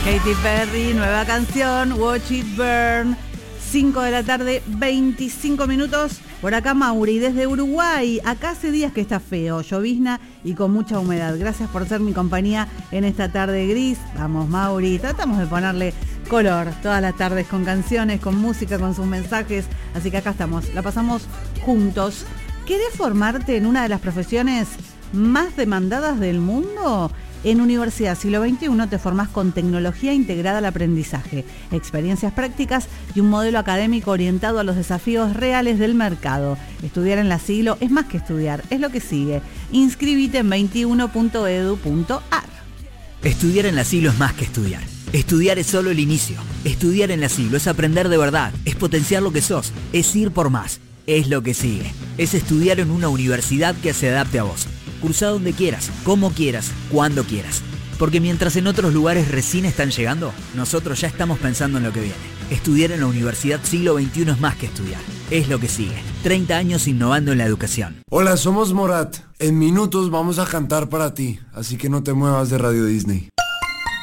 Katy Perry, nueva canción, Watch It Burn. 5 de la tarde, 25 minutos. Por acá Mauri, desde Uruguay. Acá hace días que está feo, llovizna y con mucha humedad. Gracias por ser mi compañía en esta tarde gris. Vamos, Mauri, tratamos de ponerle color todas las tardes con canciones, con música, con sus mensajes. Así que acá estamos, la pasamos juntos. ¿Querés formarte en una de las profesiones más demandadas del mundo? En Universidad Siglo XXI te formás con tecnología integrada al aprendizaje, experiencias prácticas y un modelo académico orientado a los desafíos reales del mercado. Estudiar en la Siglo es más que estudiar, es lo que sigue. Inscribite en 21.edu.ar. Estudiar en la Siglo es más que estudiar. Estudiar es solo el inicio. Estudiar en la Siglo es aprender de verdad, es potenciar lo que sos, es ir por más. Es lo que sigue. Es estudiar en una universidad que se adapte a vos. Cursá donde quieras, como quieras, cuando quieras. Porque mientras en otros lugares recién están llegando, nosotros ya estamos pensando en lo que viene. Estudiar en la Universidad Siglo XXI es más que estudiar. Es lo que sigue. 30 años innovando en la educación. Hola, somos Morat. En minutos vamos a cantar para ti, así que no te muevas de Radio Disney.